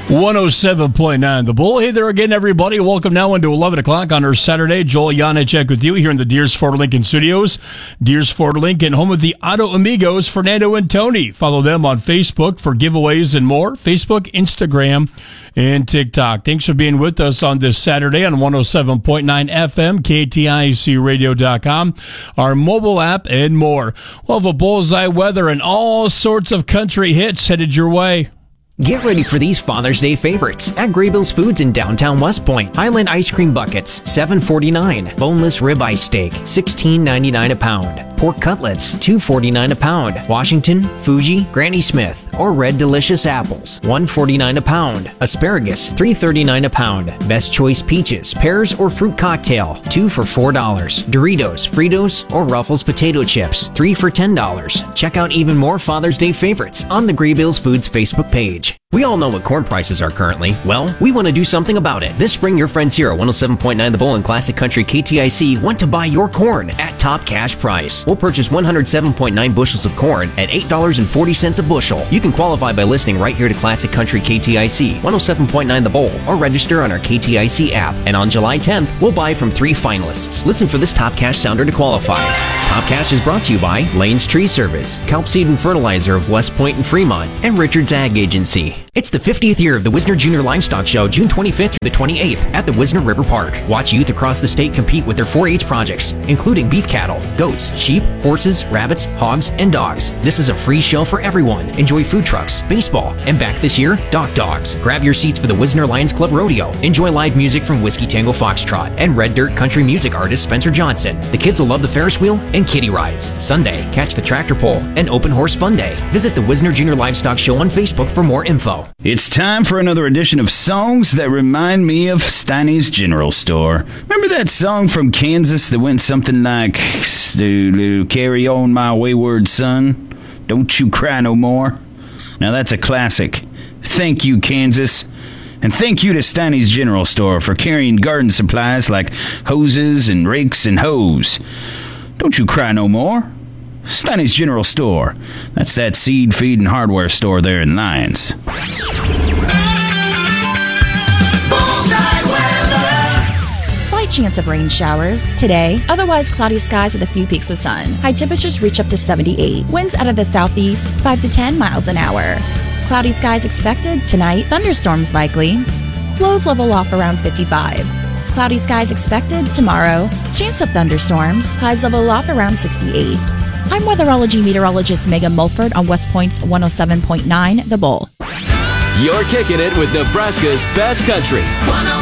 107.9 The Bull. Hey there again, everybody. Welcome now into 11 o'clock on our Saturday. Joel Janacek with you here in the Deers Ford Lincoln Studios. Deers Ford Lincoln, home of the Auto Amigos, Fernando and Tony. Follow them on Facebook for giveaways and more. Facebook, Instagram, and TikTok. Thanks for being with us on this Saturday on 107.9 FM, KTICradio.com, our mobile app, and more. We'll have a bullseye weather and all sorts of country hits headed your way. Get ready for these Father's Day favorites at Graybills Foods in downtown West Point. Highland ice cream buckets, $7.49. Boneless ribeye steak, $16.99 a pound. Pork cutlets, $2.49 a pound. Washington, Fuji, Granny Smith, or Red Delicious apples, $1.49 a pound. Asparagus, $3.39 a pound. Best Choice peaches, pears, or fruit cocktail, 2 for $4. Doritos, Fritos, or Ruffles potato chips, 3 for $10. Check out even more Father's Day favorites on the Graybills Foods Facebook page. We all know what corn prices are currently. Well, we want to do something about it. This spring, your friends here at 107.9 The Bull and Classic Country KTIC want to buy your corn at top cash price. We'll purchase 107.9 bushels of corn at $8.40 a bushel. You can qualify by listening right here to Classic Country KTIC, 107.9 The Bull, or register on our KTIC app. And on July 10th, we'll buy from 3 finalists. Listen for this top cash sounder to qualify. Top Cash is brought to you by Lane's Tree Service, Kelp Seed and Fertilizer of West Point and Fremont, and Richard's Ag Agency. It's the 50th year of the Wisner Junior Livestock Show, June 25th through the 28th at the Wisner River Park. Watch youth across the state compete with their 4-H projects, including beef cattle, goats, sheep, horses, rabbits, hogs, and dogs. This is a free show for everyone. Enjoy food trucks, baseball, and back this year, Dock Dogs. Grab your seats for the Wisner Lions Club Rodeo. Enjoy live music from Whiskey Tango Foxtrot and Red Dirt country music artist Spencer Johnson. The kids will love the Ferris wheel and kiddie rides. Sunday, catch the tractor pull and open horse fun day. Visit the Wisner Junior Livestock Show on Facebook for more info. It's time for another edition of Songs That Remind Me of Steiny's General Store. Remember that song from Kansas that went something like, "Carry on, my wayward son, don't you cry no more"? Now that's a classic. Thank you, Kansas. And thank you to Steiny's General Store for carrying garden supplies like hoses and rakes and hoes. Don't you cry no more. Steiny's General Store. That's that seed, feed, and hardware store there in Lyons. Slight chance of rain showers today, otherwise cloudy skies with a few peaks of sun. High temperatures reach up to 78. Winds out of the southeast, 5 to 10 miles an hour. Cloudy skies expected tonight, thunderstorms likely. Lows level off around 55. Cloudy skies expected tomorrow, chance of thunderstorms, highs level off around 68. I'm weatherology meteorologist Megan Mulford on West Point's 107.9 The Bull. You're kicking it with Nebraska's best country.